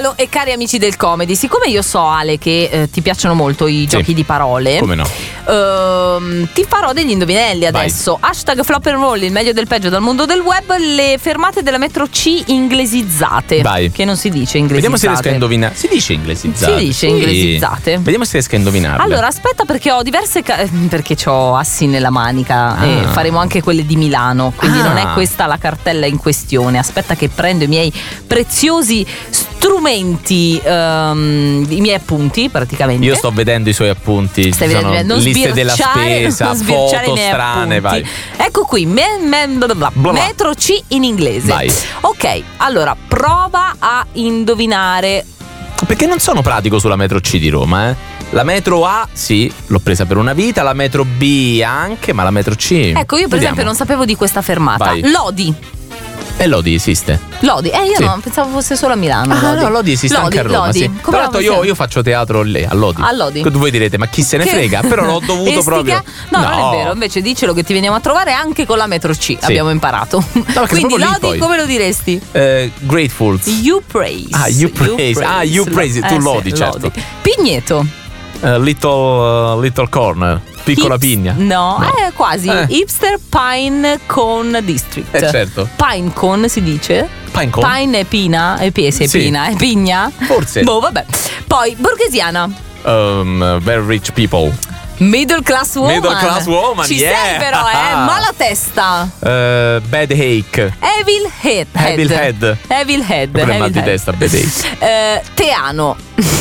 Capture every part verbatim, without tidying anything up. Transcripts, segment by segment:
Carlo e cari amici del comedy, siccome io so, Ale, che eh, ti piacciono molto i giochi sì. di parole, come no? ehm, ti farò degli indovinelli adesso. Vai. Hashtag flop and roll, il meglio del peggio dal mondo del web, le fermate della metro C inglesizzate. Vai. Che non si dice inglesizzate. Vediamo se riesco a indovinare. Si dice inglesizzate. Si dice sì. inglesizzate. Vediamo se riesco a indovinarle. Allora, aspetta, perché ho diverse ca- perché ho assi nella manica Ah. e faremo anche quelle di Milano, quindi Ah. non è questa la cartella in questione. Aspetta che prendo i miei preziosi strumenti, ehm, i miei appunti praticamente. Io sto vedendo i suoi appunti. Stai Ci sono vedendo, non liste della sbirciare- spesa, non sbirciare i foto miei strane, appunti. vai. Ecco qui, me- me- bla bla bla. Bla bla. metro C in inglese. Vai. Ok, allora prova a indovinare. Perché non sono pratico sulla metro C di Roma, eh? La metro A, sì, l'ho presa per una vita, la metro B anche, ma la metro C. Ecco, io per Vediamo. esempio non sapevo di questa fermata. Vai. Lodi. E Lodi esiste. Lodi, eh io Sì. no, pensavo fosse solo a Milano. Ah, Lodi. no, Lodi esiste Lodi, anche a Roma, Lodi. sì. Come Tra l'altro la io, possiamo- io faccio teatro lì, a Lodi. A Lodi. Voi direte, ma chi se ne Che- frega? Però l'ho dovuto Estica? proprio. No, non è vero, invece dicelo che ti veniamo a trovare anche con la metro C, abbiamo imparato. perché Quindi proprio lì Lodi poi. come lo diresti? Eh, Grateful. You praise. Ah, you praise. Ah, you praise. Tu Eh, lodi, sì, certo. Lodi. Pigneto. Eh, little, uh, little corner. Piccola Hips- pigna. No, eh, quasi. Eh. Hipster Pine Cone District. Eh, certo. Pine Cone si dice? Pine cone? Pine è pina, è pie- se è Sì. pina, è pigna? Forse. Boh, vabbè. Poi, borghesiana. Um, very rich people. Middle class woman. Middle class woman, Ci yeah. sei però, eh. Malatesta. Uh, bad ache. Evil head. Evil head. Evil head. Pure Evil mal di head. testa, bad ache. Eh, teano.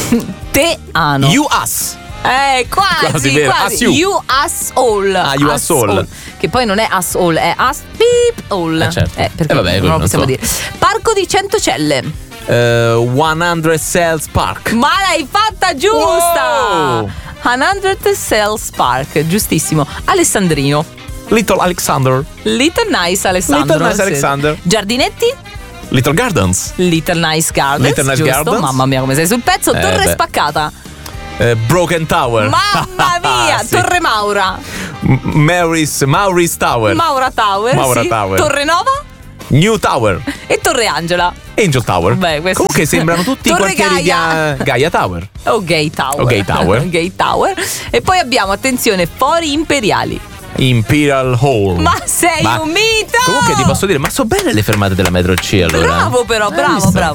Teano. You us. Eh, quasi, Quasi vero. quasi. As you. You us all. Ah, you us all. Che poi non è us all, è us beep all. Eh, certo. Eh, perché Eh, vabbè, non quello lo non possiamo so. dire. Parco di Centocelle. Uh, cento Cells Park. Ma l'hai fatta giusta! Wow. cento Cells Park, giustissimo. Alessandrino. Little Alexander. Little Nice Alessandro. Little Nice sì. Alexander. Giardinetti. Little Gardens. Little Nice Gardens. Little Nice giusto? Gardens. Mamma mia, come sei sul pezzo. Eh, Torre beh. spaccata. Uh, Broken Tower. Mamma mia, Sì. Torre Maura. M- Maurice, Maurice Tower. Maura Tower. Maura sì. Tower. Torre Nova New Tower. e Torre Angela. Angel Tower. Beh, questo- Comunque sembrano tutti i Torre quartieri Gaia. di uh, Gaia Tower. O Gay Tower. O Gay Tower. Gay Tower. E poi abbiamo, attenzione, Fori Imperiali. Imperial Hall. Ma sei Ma- un mito! Comunque ti posso dire, ma so bene le fermate della metro C allora. Bravo però, Hai bravo, visto? bravo.